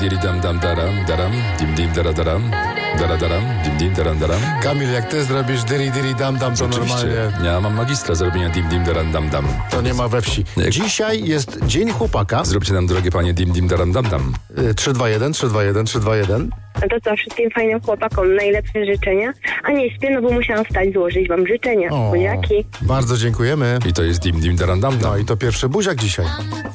Diri dam dam daram, daram, dim dim dara daram, dara daram, dim dim daram daram. Kamil, jak ty zrobisz diri diri dam dam, to Oczywiście. normalnie Ja mam magistra zrobienia dim dim daram dam dam. to nie ma we wsi. Nie. Dzisiaj jest Dzień Chłopaka. Zróbcie nam, drogie panie, dim dim daram dam dam. 321, 321, 321. No to co, wszystkim fajnym chłopakom najlepsze życzenia. A nie śpię, no bo musiałam wstać, złożyć wam życzenia. O, Buziaki. bardzo dziękujemy. I to jest dim dim daram dam dam. No i to pierwszy buziak dzisiaj.